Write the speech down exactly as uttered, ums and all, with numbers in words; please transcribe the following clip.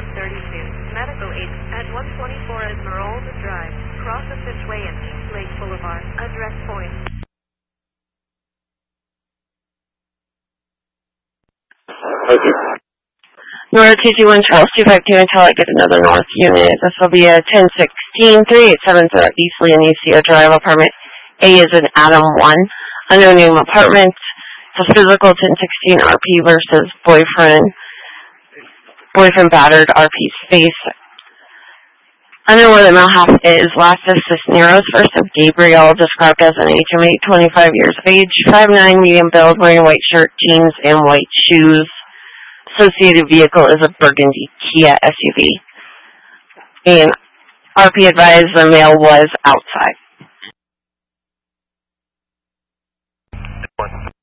one thirty-two. Medical aid at one twenty-four Esmeralda Drive. Cross of Fitchway and East Lake Boulevard. Address point. North two two one Charles two five two until I get another North unit. This will be a ten sixteen three eight seven zero East Leonesia Drive, apartment A is an Adam one. Unknown name apartment. It's a physical ten sixteen R P versus boyfriend. Boyfriend battered R P space. Unknown where the male half is. Last is Cisneros. First of Gabriel, described as an age of eight, twenty-five years of age, five nine, medium build, wearing white shirt, jeans, and white shoes. Associated vehicle is a burgundy Kia S U V. And R P advised the male was outside.